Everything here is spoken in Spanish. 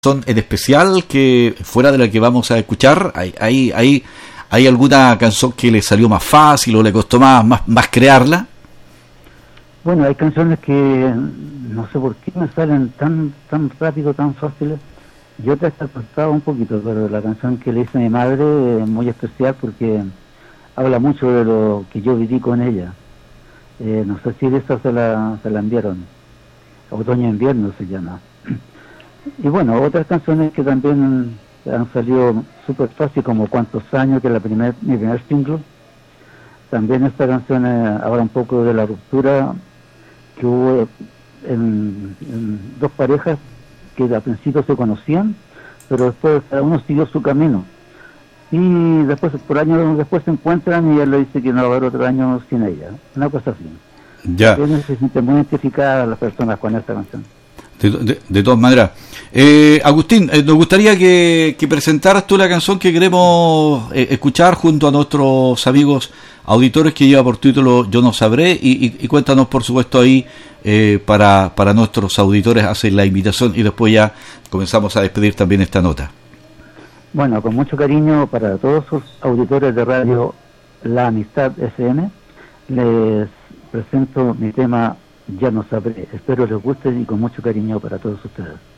son en especial que fuera de la que vamos a escuchar, hay alguna canción que le salió más fácil o le costó más crearla? Bueno, hay canciones que no sé por qué me salen tan rápido, tan fáciles, y otras que costaba un poquito, pero la canción que le hice a mi madre es muy especial porque habla mucho de lo que yo viví con ella. No sé si esa se la enviaron. Otoño-invierno se llama. Y bueno, otras canciones que también han salido súper fácil, como Cuántos años, que es mi primer single. También esta canción habla un poco de la ruptura que hubo en dos parejas que al principio se conocían, pero después cada uno siguió su camino. Y después, por años después se encuentran y él le dice que no va a haber otro año sin ella. Una cosa así. Ya. Entonces se siente muy identificada a las personas con esta canción. De todas maneras. Agustín, nos gustaría que presentaras tú la canción que queremos escuchar junto a nuestros amigos auditores, que lleva por título Yo no sabré, y cuéntanos por supuesto ahí para nuestros auditores, hacer la invitación y después ya comenzamos a despedir también esta nota. Bueno, con mucho cariño para todos sus auditores de radio La Amistad FM, les presento mi tema Ya no sabré. Espero les guste y con mucho cariño para todos ustedes.